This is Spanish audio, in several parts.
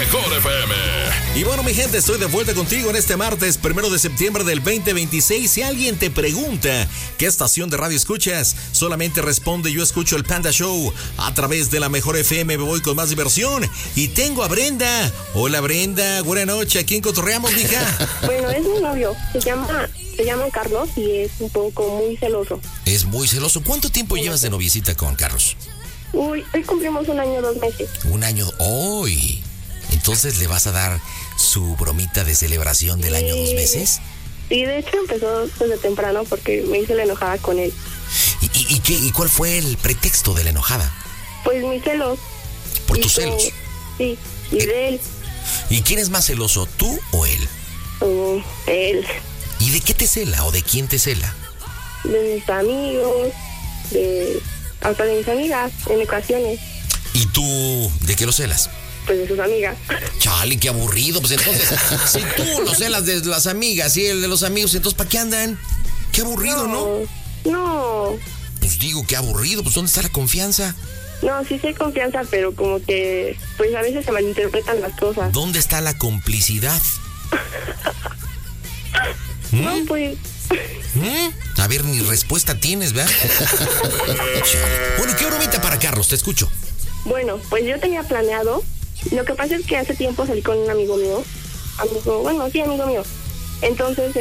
mejor FM. Y bueno, mi gente, estoy de vuelta contigo en este martes 1 de septiembre del 2026. Si alguien te pregunta qué estación de radio escuchas, solamente responde: yo escucho el Panda Show a través de la mejor FM. Me voy con más diversión. Y tengo a Brenda. Hola, Brenda, buena noche. ¿A quién cotorreamos, mija? Bueno, es mi novio. Se llama Carlos y es un poco muy celoso. Es muy celoso. ¿Cuánto tiempo llevas de noviecita con Carlos? Hoy cumplimos 1 año, 2 meses. 1 año hoy. Entonces, ¿le vas a dar su bromita de celebración del año 2 meses? Sí, de hecho empezó desde temprano porque me hice la enojada con él. ¿Y cuál fue el pretexto de la enojada? Pues mis celos. ¿Por tus celos? Sí, y de él. ¿Y quién es más celoso, tú o él? Él. ¿Y de qué te cela o de quién te cela? De mis amigos, hasta de mis amigas, en ocasiones. ¿Y tú de qué lo celas? Pues de sus amigas. Chale, qué aburrido. Pues entonces, si tú lo celas de las amigas y él de los amigos, entonces ¿para qué andan? Qué aburrido, ¿no? No. Pues digo, qué aburrido. Pues ¿dónde está la confianza? No, sí hay confianza, pero como que, pues a veces se malinterpretan las cosas. ¿Dónde está la complicidad? No, pues... A ver, ni respuesta tienes, ¿verdad? Bueno, ¿qué bromita para Carlos? Te escucho. Bueno, pues yo tenía planeado. Lo que pasa es que hace tiempo salí con un amigo mío. Amigo mío. Entonces,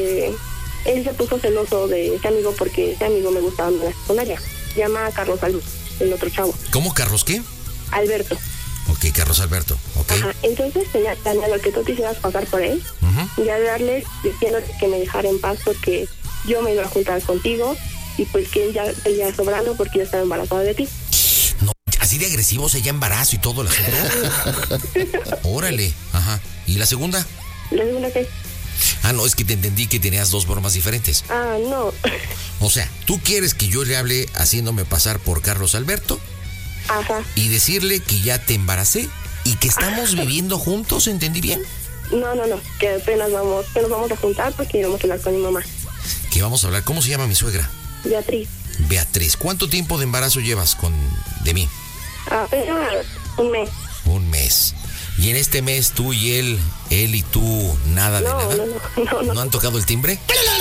él se puso celoso de ese amigo porque ese amigo me gustaba en la secundaria. Se llama Carlos Alberto, el otro chavo. ¿Cómo, Carlos qué? Alberto. Ok, Carlos Alberto, ok. Ajá, entonces tenía planeado que tú quisieras pasar por él. Y a darle, diciéndole que me dejara en paz porque yo me iba a juntar contigo y pues que él ya seguía sobrando porque yo estaba embarazada de ti. No, así de agresivo, se ya embarazo y todo el asunto. Órale, ajá. ¿Y la segunda? ¿La segunda qué? Ah, no, es que te entendí que tenías 2 bromas diferentes. Ah, no. O sea, ¿tú quieres que yo le hable haciéndome pasar por Carlos Alberto? Ajá. Y decirle que ya te embaracé y que estamos viviendo juntos, ¿entendí bien? No, que apenas vamos a juntar porque vamos a hablar con mi mamá. Que vamos a hablar, ¿cómo se llama mi suegra? Beatriz. Beatriz, ¿cuánto tiempo de embarazo llevas de mí? Apenas 1 mes. 1 mes. Y en este mes tú y él y tú, nada de nada. No. ¿No han tocado el timbre?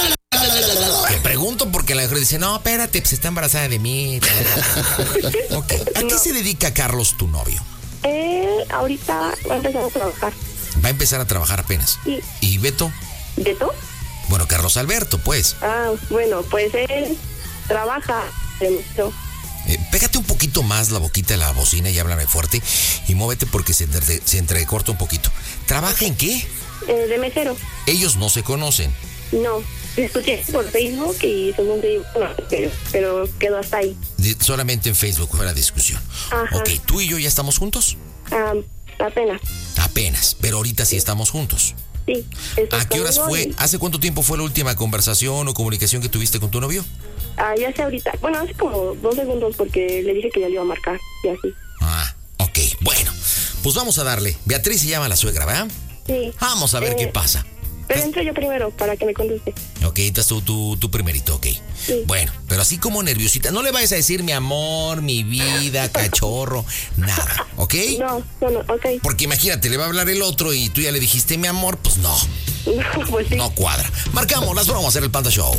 Te pregunto porque la mujer dice, no, espérate, pues está embarazada de mí. Okay. ¿A qué se dedica Carlos, tu novio? Ahorita va a empezar a trabajar. Va a empezar a trabajar apenas. Sí. ¿Y Beto? ¿Beto? Bueno, Carlos Alberto, pues. Ah, bueno, pues él trabaja de mesero. Pégate un poquito más la boquita de la bocina y háblame fuerte y muévete porque se entrecorta un poquito. ¿Trabaja en qué? De mesero. Ellos no se conocen. No, discutí por Facebook y según pero quedó hasta ahí. Solamente en Facebook fue la discusión. Ajá. Ok, ¿tú y yo ya estamos juntos? Apenas. Apenas, pero ahorita sí estamos juntos. Sí. ¿A qué horas fue? ¿Hace cuánto tiempo fue la última conversación o comunicación que tuviste con tu novio? Ya sé ahorita. Bueno, hace como 2 segundos porque le dije que ya le iba a marcar y así. Ok, bueno. Pues vamos a darle. Beatriz se llama la suegra, ¿verdad? Sí. Vamos a ver qué pasa. Pero entro yo primero para que me conteste. Ok, estás tú primerito, ok. Sí. Bueno, pero así como nerviosita. No le vayas a decir mi amor, mi vida, cachorro, nada, ¿ok? No, ok. Porque imagínate, le va a hablar el otro y tú ya le dijiste mi amor, pues no. No, pues sí. No cuadra. Marcamos las bromas en el Panda Show.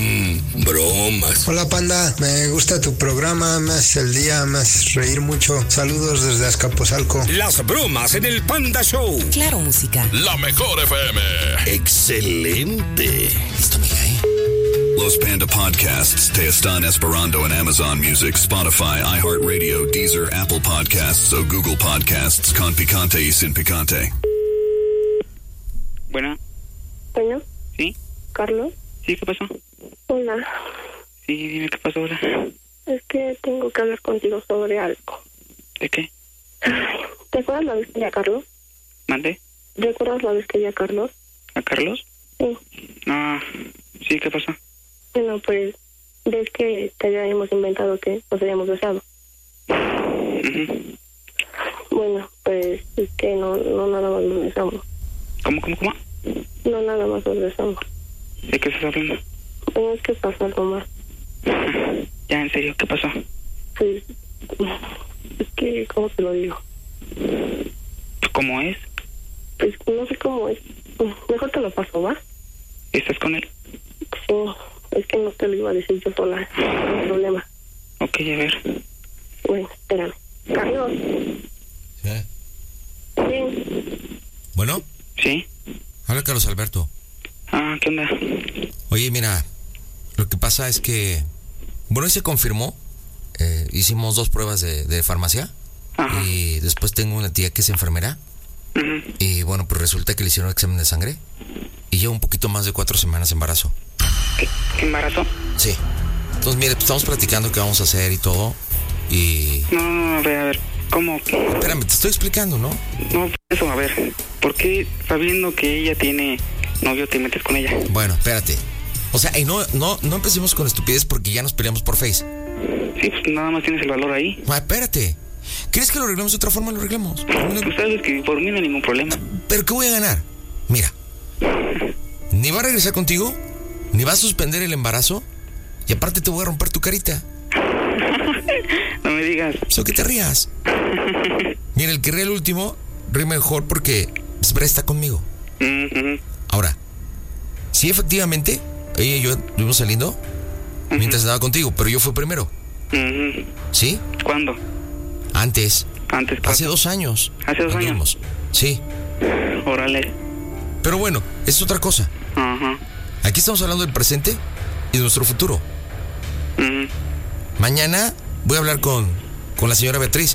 Bromas. Hola, Panda. Me gusta tu programa. Me hace el día, me hace reír mucho. Saludos desde Azcapotzalco. Las bromas en el Panda Show. Claro, música. La mejor FM. Excelente. Listo, mija, Los Panda Podcasts están Esperando en Amazon Music, Spotify, iHeartRadio, Deezer, Apple Podcasts o Google Podcasts con picante y sin picante. Bueno. Bueno. ¿Sí? ¿Carlos? Sí, ¿qué pasó? Hola. Sí, dime qué pasó ahora. Es que tengo que hablar contigo sobre algo. ¿De qué? ¿Te acuerdas la vez que vi a Carlos? ¿Mande? ¿Recuerdas la vez que vi a Carlos? ¿A Carlos? Sí. No. Sí, ¿qué pasó? Bueno, pues, ves que te habíamos inventado que nos habíamos besado. Uh-huh. Bueno, pues, es que no nada más nos besamos. ¿Cómo? No nada más nos besamos. ¿De qué estás hablando? Bueno, es que pasa algo más. Ya, en serio, ¿qué pasó? Pues, es que, ¿cómo te lo digo? ¿Cómo es? Pues no sé cómo es. Mejor te lo paso, ¿va? ¿Estás con él? Sí, es que no te lo iba a decir yo sola. No hay problema. Ok, a ver. Bueno, espérame. Carlos. ¿Sí? Sí. Bueno, ¿Sí? habla Carlos Alberto. Ah, ¿qué onda? Oye, mira, lo que pasa es que, bueno, hoy se confirmó, hicimos 2 pruebas de farmacia. Ajá. Y después tengo una tía que es enfermera. Ujú. Y bueno, pues resulta que le hicieron un examen de sangre y lleva un poquito más de 4 semanas de embarazo. ¿Qué embarazo? Sí. Entonces, mire, pues estamos platicando qué vamos a hacer y todo. Y... No, a ver, ¿cómo? Espérame, te estoy explicando, ¿no? No, eso, a ver, ¿por qué sabiendo que ella tiene novio te metes con ella? Bueno, espérate. O sea, y no empecemos con estupidez porque ya nos peleamos por Face. Sí, pues nada más tienes el valor ahí. Ah, espérate. ¿Quieres que lo arreglemos de otra forma? Lo arreglamos. Tú sabes que por mí no hay ningún problema. ¿Pero qué voy a ganar? Mira, ni va a regresar contigo, ni va a suspender el embarazo, y aparte te voy a romper tu carita. No me digas. Eso que te rías. Mira, el que ríe el último, ríe mejor porque Brea está conmigo. Ujú. Ahora, sí, efectivamente, ella y yo estuvimos saliendo mientras estaba contigo, pero yo fui primero. Ujú. ¿Sí? ¿Cuándo? Antes. Antes. Hace 2 años. ¿Hace 2 años? Anduvimos. Sí. Órale. Pero bueno, es otra cosa. Ajá. Aquí estamos hablando del presente y de nuestro futuro. Ujú. Mañana voy a hablar con la señora Beatriz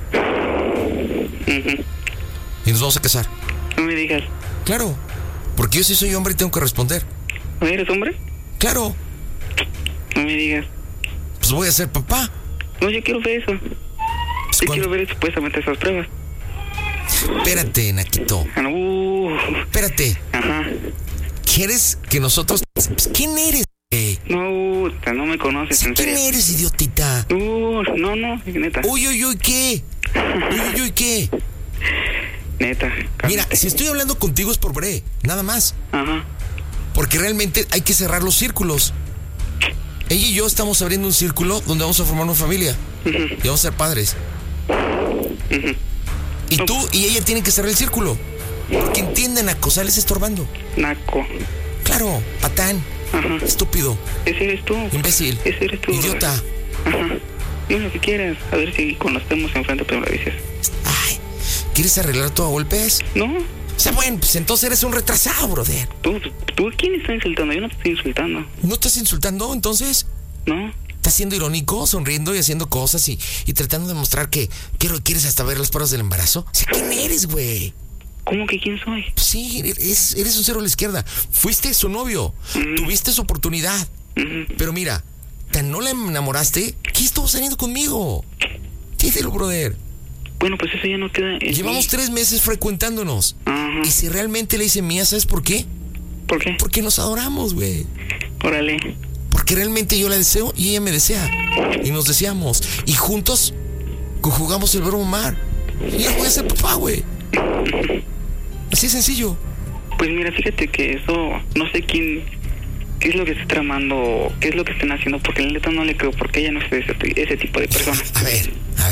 Ujú. y nos vamos a casar. No me digas. Claro, porque yo sí soy hombre y tengo que responder. ¿Eres hombre? Claro, No me digas. pues voy a ser papá. No, yo quiero ver eso. Pues Yo cuando- quiero ver supuestamente esas pruebas. Espérate, Naquito, Ah, no, espérate. ajá. ¿Quieres que nosotros... Pues, ¿quién eres, güey? No me conoces, en ¿Quién serio. eres, idiotita? No, neta. Uy, ¿qué? Uy, ¿qué? Neta. Mira, si estoy hablando contigo es por Bre, nada más. Ajá. Porque realmente hay que cerrar los círculos. Ella y yo estamos abriendo un círculo donde vamos a formar una familia. Ujú. Y vamos a ser padres. Ujú. Y tú y ella tienen que cerrar el círculo. Porque entienden, acosar les estorbando. Naco. Claro, patán, Ajá. estúpido, Ese eres tú. imbécil, Ese eres tú. idiota. Ajá. Dime lo que quieras. A ver si conocemos enfrente, pero me dices. Ay, ¿quieres arreglar todo a golpes? No. O sea, bueno, pues entonces eres un retrasado, brother. ¿Tú quién está insultando? Yo no te estoy insultando. ¿No estás insultando entonces? ¿No? ¿Estás siendo irónico, sonriendo y haciendo cosas y tratando de mostrar que quieres hasta ver las pruebas del embarazo? O sea, ¿quién eres, güey? ¿Cómo que quién soy? Pues sí, eres un cero a la izquierda. Fuiste su novio, tuviste su oportunidad. Ujú. Pero mira, tan no la enamoraste que estuvo saliendo conmigo. Dídelo, brother. Bueno, pues eso ya no queda en Llevamos mí. 3 meses frecuentándonos. Ajá. Y si realmente le hice mía, ¿sabes por qué? ¿Por qué? Porque nos adoramos, güey. Órale. Porque realmente yo la deseo y ella me desea. Y nos deseamos. Y juntos conjugamos el verbo amar. Y ya voy a ser papá, güey. Así de sencillo. Pues mira, fíjate que eso, no sé qué es lo que está tramando, qué es lo que están haciendo, porque la neta no le creo, porque ella no es ese tipo de persona. A ver.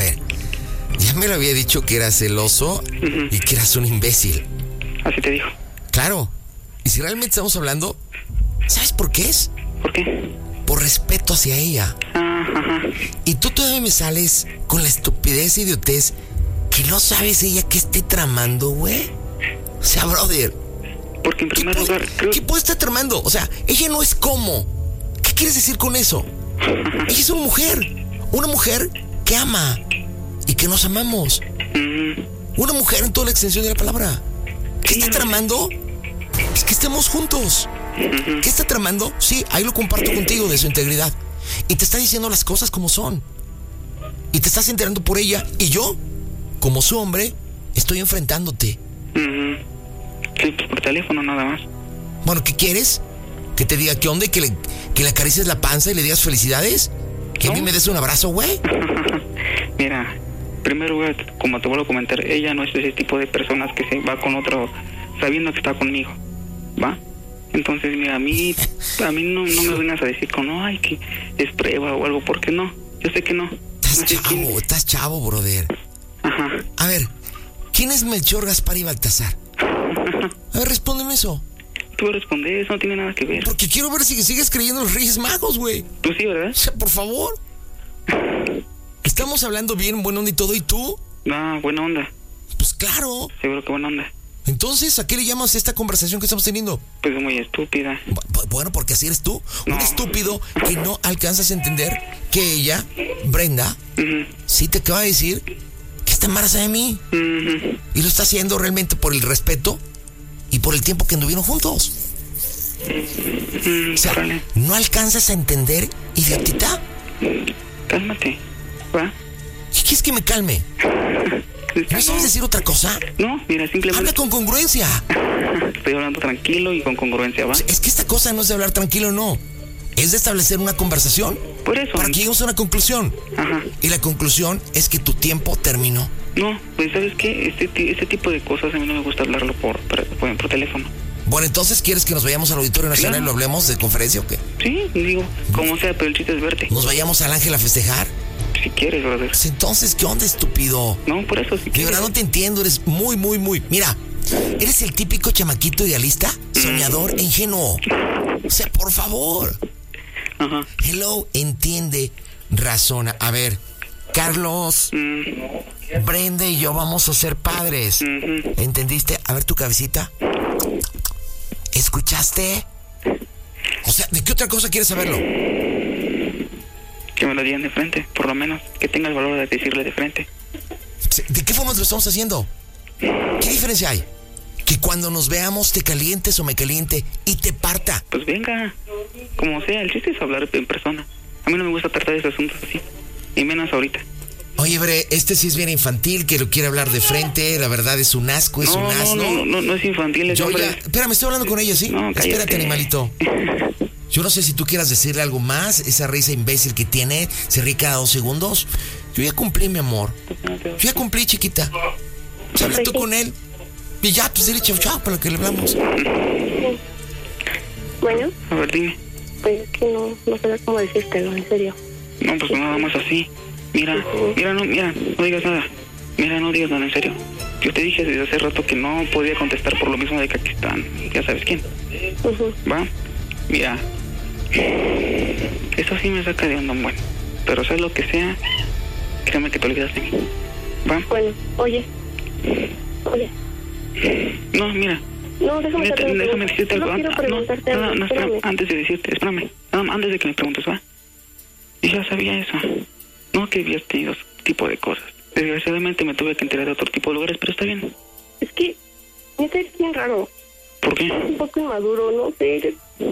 Ya me lo había dicho que eras celoso Ujú. y que eras un imbécil. Así te dijo. Claro. Y si realmente estamos hablando, ¿sabes por qué es? ¿Por qué? Por respeto hacia ella. Ajá. Y tú todavía me sales con la estupidez e idiotez que no sabes ella qué esté tramando, güey. O sea, brother, Porque en primer lugar, creo ¿qué puede estar tramando? O sea, ella no es como. ¿Qué quieres decir con eso? Ella es una mujer que ama y que nos amamos. Una mujer en toda la extensión de la palabra. ¿Qué está tramando? Es que estemos juntos. ¿Qué está tramando? Sí, ahí lo comparto contigo de su integridad. Y te está diciendo las cosas como son. Y te estás enterando por ella. Y yo, como su hombre, estoy enfrentándote. Ujú. Sí, pues por teléfono nada más. Bueno, ¿qué quieres? ¿Que te diga qué onda y que le acaricies la panza y le digas felicidades? ¿Que a mí me des un abrazo, güey? Mira, en primer lugar, como te vuelvo a comentar, ella no es ese tipo de personas que se va con otro sabiendo que está conmigo, ¿va? Entonces, mira, a mí no me vengas a decir con, ay, que es prueba o algo, porque no, yo sé que no. No sé quién es. Estás chavo, brother. Ajá. A ver, ¿Quién es Melchor, Gaspar y Baltasar? A ver, respóndeme eso. Tú respondes, eso no tiene nada que ver. Porque quiero ver si sigues creyendo en los Reyes Magos, güey. Tú sí, ¿verdad? O sea, por favor. Estamos hablando bien, buena onda y todo, ¿y tú? Ah, buena onda. Pues claro. Seguro que buena onda. Entonces, ¿a qué le llamas esta conversación que estamos teniendo? Pues muy estúpida. Bueno, porque así eres tú. No. Un estúpido que no alcanzas a entender que ella, Brenda, sí te acaba de decir que está embarazada de mí. Y lo está haciendo realmente por el respeto y por el tiempo que anduvieron juntos. O sea, Órale. ¿no alcanzas a entender, idiotita? Cálmate, ¿va? ¿Qué quieres que me calme? ¿No sabes decir otra cosa? No, mira, simplemente Habla con congruencia. estoy hablando tranquilo y con congruencia, ¿va? Es que esta cosa no es de hablar tranquilo, no. Es de establecer una conversación Por eso. para que lleguemos a una conclusión. Ajá. Y la conclusión es que tu tiempo terminó. No, pues ¿sabes qué? Este tipo de cosas a mí no me gusta hablarlo por teléfono. Bueno, entonces, ¿quieres que nos vayamos al Auditorio Nacional y lo hablemos de conferencia o qué? Sí, digo, como sea, pero el chiste es verte. ¿Nos vayamos al Ángel a festejar? Si quieres, brother. Pues entonces, ¿qué onda, estúpido? No, por eso, si De quieres. verdad no te entiendo, eres muy... Mira, eres el típico chamaquito idealista, soñador e ingenuo. O sea, por favor. Ajá. Hello, entiende, razona. A ver, Carlos, Brenda y yo vamos a ser padres. ¿Entendiste? A ver tu cabecita. ¿Escuchaste? O sea, ¿de qué otra cosa quieres saberlo? Que me lo digan de frente, por lo menos. Que tenga el valor de decirle de frente. ¿De qué forma lo estamos haciendo? ¿Qué diferencia hay? Que cuando nos veamos te calientes o me caliente y te parta. Pues venga, como sea, el chiste es hablar en persona. A mí no me gusta tratar de esos asuntos así. Y menos ahorita. Oye, Bre, este sí es bien infantil, que lo quiere hablar de frente. La verdad es un asco, es un asno. No es infantil, es Yo hombre. ya... Espérame, estoy hablando con ella, ¿sí? No, cállate. Espérate, animalito. Yo no sé si tú quieras decirle algo más. Esa risa imbécil que tiene, se ríe cada 2 segundos. Yo ya cumplí, mi amor. Yo ya cumplí, chiquita. Pues habla tú con él. Y ya, pues dile chau chau para lo que le hablamos. Bueno, A ver, dime. pues es que no sé cómo decírtelo, en serio. No, pues nada más así. Mira, no digas nada. Mira, no digas nada, en serio. Yo te dije desde hace rato que no podía contestar por lo mismo de que aquí están. Ya sabes quién. ¿Va? Mira. Eso sí me saca de onda un buen. Pero sea lo que sea, créeme que te olvidas de mí. ¿Va? Bueno, oye. No, mira. No, déjame decirte algo. No quiero preguntarte algo, No, espérame. antes de decirte, espérame. Antes de que me preguntes, ¿va? Y ya sabía eso. No que habías tenido ese tipo de cosas. Desgraciadamente me tuve que enterar de otro tipo de lugares, pero está bien. Es que, neta, es bien raro. ¿Por qué? Es un poco inmaduro, no sé.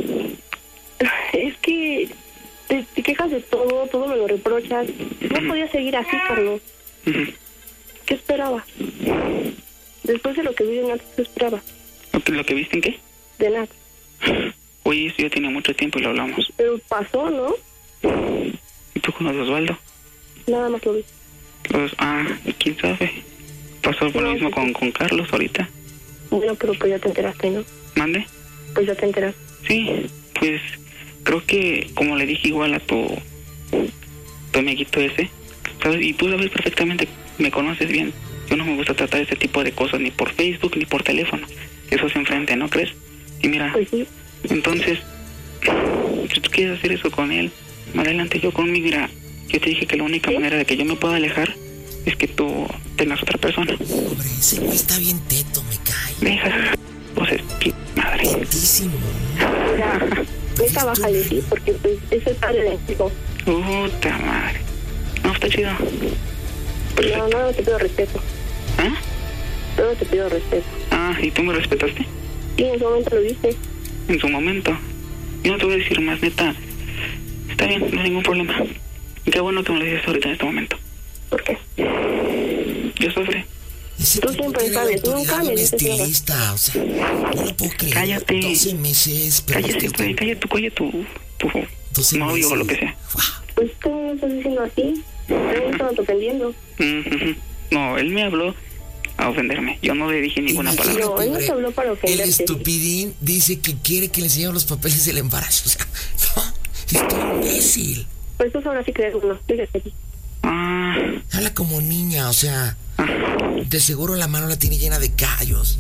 Es que te quejas de todo me lo reprochas. No podía seguir así, Carlos. ¿Qué esperaba? Después de lo que vi de Nat, ¿qué esperaba? ¿Lo que viste en qué? De Nat. Oye, eso ya tiene mucho tiempo y lo hablamos. Pero pasó, ¿no? ¿Y tú conoces a Osvaldo? Nada más lo vi. ¿Quién sabe? Pasó por lo mismo con Carlos ahorita. Bueno, pero pues ya te enteraste, ¿no? ¿Mande? Pues ya te enteraste. Sí, pues creo que como le dije igual a tu amiguito ese, ¿sabes? Y tú sabes perfectamente, me conoces bien. Yo no me gusta tratar este tipo de cosas ni por Facebook ni por teléfono. Eso es enfrente, ¿no crees? Y mira, Pues sí. entonces, si tú quieres hacer eso con él, adelante. Yo conmigo, mira, yo te dije que la única manera de que yo me pueda alejar es que tú tengas otra persona. Hombre, ese güey está bien teto, me cae. Deja, pues madre. Tetísimo. Mira, neta, bájale, sí, porque pues es el padre de mi hijo. Puta madre. No, está chido. No te pido respeto. ¿Ah? Solo te pido respeto. ¿Y tú me respetaste? Sí, en su momento lo viste. En su momento. Yo no te voy a decir más, neta. Está bien, no hay ningún problema. Qué bueno que me lo dices ahorita en este momento. ¿Por qué? Yo sufrí. Ese Tú tipo siempre tiene sabes, la nunca autoridad me de un dices nada. estilista, o sea, no lo puedo creer. Cállate. 12 meses, pero Cállate, güey, cállate tu 12 novio meses. o lo que sea. Pues tú no estás diciendo así. También estaba ofendiendo. No, él me habló a ofenderme. Yo no le dije ninguna palabra. No, él no te habló para El ofenderte. estupidín dice que quiere que le enseñemos los papeles del embarazo. O sea, no, está imbécil. Pues tú ahora sí crees uno. Fíjate aquí. Habla como niña, o sea, De seguro la mano la tiene llena de callos.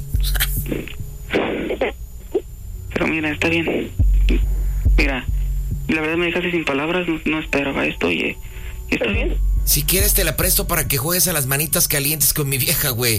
Pero mira, está bien. Mira, la verdad me dejaste sin palabras, no esperaba esto y está bien. Si quieres te la presto para que juegues a las manitas calientes con mi vieja, güey.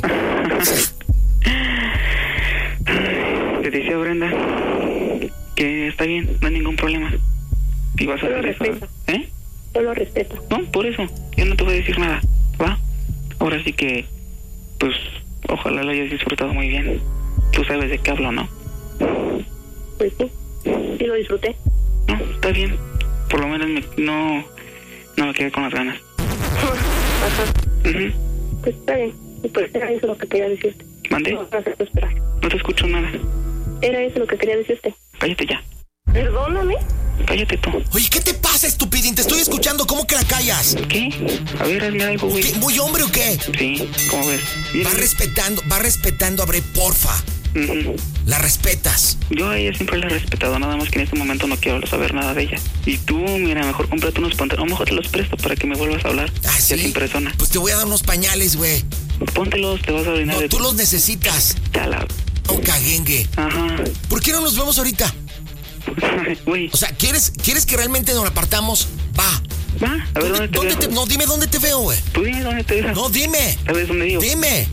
Te decía Brenda que está bien, no hay ningún problema. Y vas a hacer eso. ¿Eh? Yo lo respeto. No, por eso, yo no te voy a decir nada, ¿va? Ahora sí que, pues, ojalá lo hayas disfrutado muy bien. Tú sabes de qué hablo, ¿no? Pues sí, sí lo disfruté. No, está bien. Por lo menos no me quedé con las ganas. Ajá. Uh-huh. Pues está bien. Pues era eso lo que quería decirte. ¿Mandé? No te escucho nada. Era eso lo que quería decirte. Cállate ya. Perdóname. Cállate tú. Oye, ¿qué te pasa, estupidín? Te estoy escuchando, ¿cómo que la callas? ¿Qué? A ver, hazme algo, güey. ¿Qué? ¿Muy hombre o qué? Sí, ¿cómo ves? Va respetando a Bre, porfa. Uh-huh. La respetas. Yo a ella siempre la he respetado, nada más que en este momento no quiero saber nada de ella. Y tú, mira, mejor cómprate unos pantalones, a lo mejor te los presto para que me vuelvas a hablar. Ah, ¿sí? Ya sin persona. Pues te voy a dar unos pañales, güey. Póntelos, te vas a orinar. No, tú los necesitas. Tala. Oh, caguengue. Ajá. ¿Por qué no nos vemos ahorita? Güey. O sea, ¿quieres que realmente nos apartamos? Va. Va, a ver dónde te veo. No, dime dónde te veo, güey. Tú dime dónde te veo. No, dime. ¿Sabes dónde vivo? Dime.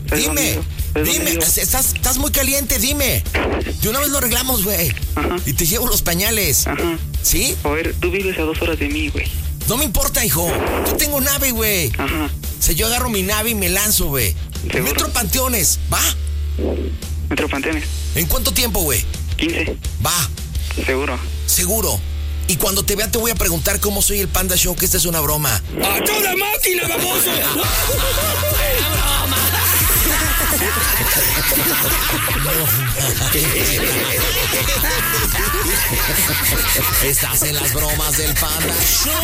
Estás muy caliente, dime. De una vez lo arreglamos, güey. Ajá. Y te llevo los pañales. Ajá. ¿Sí? A ver, tú vives a 2 horas de mí, güey. No me importa, hijo. Yo tengo nave, güey. Ajá. O sea, yo agarro mi nave y me lanzo, güey. ¿Seguro? Metro Panteones, ¿va? Metro Panteones. ¿En cuánto tiempo, güey? 15. Va. Seguro. Seguro. Y cuando te vea te voy a preguntar cómo soy el Panda Show, que esta es una broma. ¡A toda máquina, baboso! Estás en las bromas del Panda Show.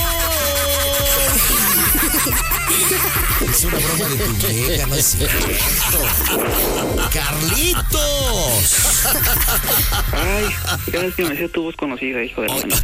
Es una broma de tu vieja, no es cierto. ¡Carlitos! Ay, gracias que me hacía tu voz conocida, hijo de la mano.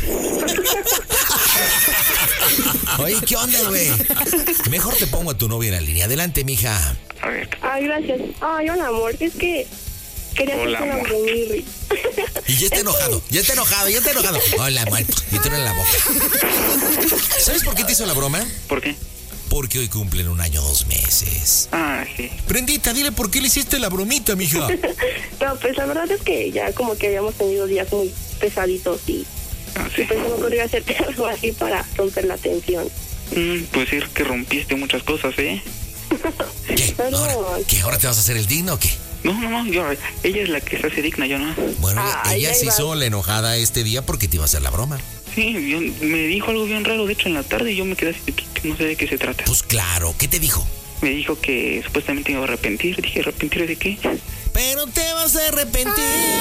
Oye, ¿qué onda, güey? Mejor te pongo a tu novia en la línea. Adelante, mija. A ver. Ay, gracias. Ay, hola, amor. Es que quería Hola, hacerte una amor. bromirri. Y ya está enojado. Hola, amor. Y tú en la boca. ¿Sabes por qué te hizo la broma? ¿Por qué? Porque hoy cumplen 1 año 2 meses. Ah, sí. Prendita, dile por qué le hiciste la bromita, mija. No, pues la verdad es que ya como que habíamos tenido días muy pesaditos y Ah, sí. pues se me ocurrió hacerte algo así para romper la tensión. Pues decir que rompiste muchas cosas, ¿eh? ¿Qué? Pero- ¿Ahora te vas a hacer el digno o qué? No, ella es la que se hace digna, yo no. Bueno, Ay, ella ahí se va. hizo la enojada este día porque te iba a hacer la broma. Sí, me dijo algo bien raro, de hecho, en la tarde, y yo me quedé así, que no sé de qué se trata. Pues claro, ¿qué te dijo? Me dijo que supuestamente me iba a arrepentir. Dije, ¿arrepentir de qué? Pero te vas a arrepentir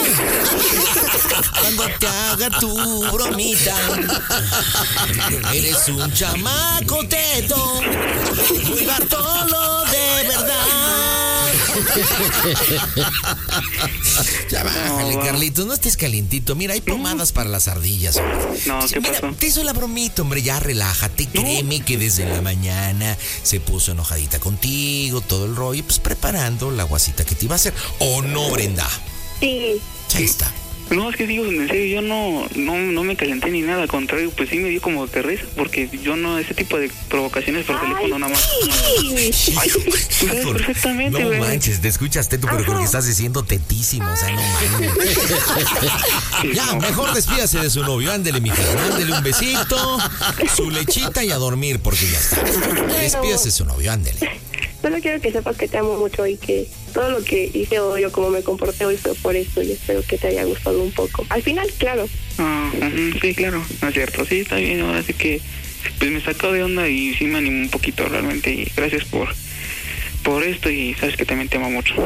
cuando te haga tu bromita. Eres un chamaco teto, muy Bartolo de verdad. Ya bájale, No, va. Carlitos, no estés calientito. Mira, hay pomadas para las ardillas, hombre. No, ¿qué Mira, pasó? te hizo la bromita, hombre, ya relájate. Créeme que desde la mañana se puso enojadita contigo, todo el rollo, pues preparando la guasita que te iba a hacer. ¿O no, Brenda? Sí. Ahí está. No, es que digo, en serio, yo no me calenté ni nada, al contrario, pues sí me dio como que risa, porque yo no, ese tipo de provocaciones por teléfono nada más. Sí. Ay, tú sabes perfectamente, No güey. manches, te escuchas teto, pero porque estás diciendo tetísimo, o sea, no manches. Ya, mejor despídase de su novio, ándele, mija, ándele un besito, su lechita y a dormir, porque ya está. Despídase de su novio, ándele. Solo quiero que sepas que te amo mucho y que todo lo que hice hoy o como me comporté hoy fue por esto y espero que te haya gustado un poco. Al final, claro. Ah, sí, claro, no es cierto, sí, está bien, ahora sí que pues me sacó de onda y sí me animó un poquito realmente, y gracias por esto, y sabes que también te amo mucho.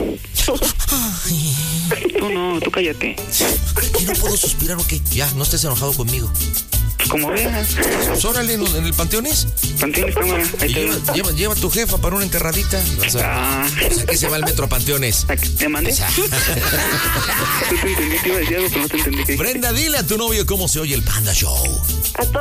Tú cállate. Y no puedo suspirar, ok, ya, no estés enojado conmigo. Pues como veas, Pues órale, en el Panteones. Panteones, cámara, ahí Y te veo. lleva a tu jefa para una enterradita. O sea, ¿qué se va al metro a Panteones? ¿Te mandé? O sea, Tú te entendí, te iba a decir algo, pero no te entendí. Brenda, dile a tu novio cómo se oye el Panda Show. A